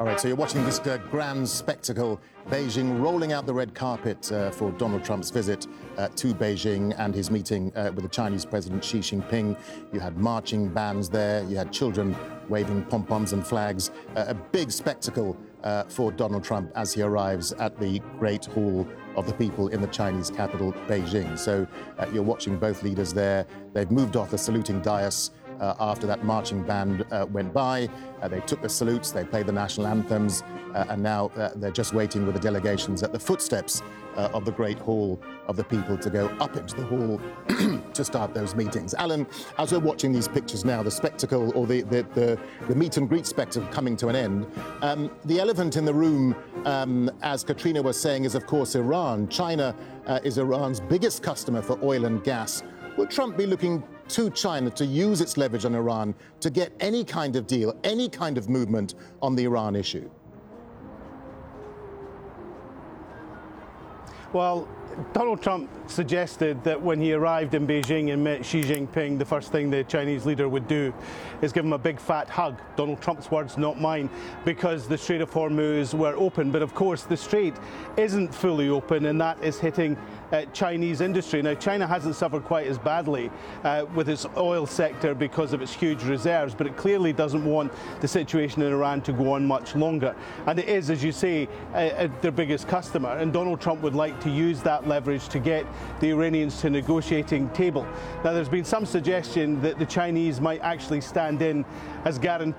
All right, so you're watching this grand spectacle, Beijing rolling out the red carpet for Donald Trump's visit to Beijing and his meeting with the Chinese President Xi Jinping. You had marching bands there, you had children waving pom-poms and flags. A big spectacle for Donald Trump as he arrives at the Great Hall of the People in the Chinese capital, Beijing. So you're watching both leaders there. They've moved off the saluting dais after that marching band went by. They took the salutes, they played the national anthems, and now they're just waiting with the delegations at the footsteps of the Great Hall of the People to go up into the hall to start those meetings. Alan, as we're watching these pictures now, the spectacle, or the meet and greet spectacle coming to an end, the elephant in the room, as Katrina was saying, is of course Iran. China is Iran's biggest customer for oil and gas. Will Trump be looking to China to use its leverage on Iran to get any kind of deal, any kind of movement on the Iran issue? Well, Donald Trump suggested that when he arrived in Beijing and met Xi Jinping, the first thing the Chinese leader would do is give him a big fat hug. Donald Trump's words, not mine, because the Strait of Hormuz were open. But of course, the strait isn't fully open, and that is hitting Chinese industry. Now, China hasn't suffered quite as badly with its oil sector because of its huge reserves, but it clearly doesn't want the situation in Iran to go on much longer. And it is, as you say, their biggest customer. And Donald Trump would like to use that leverage to get the Iranians to a negotiating table. Now, there's been some suggestion that the Chinese might actually stand in as guarantors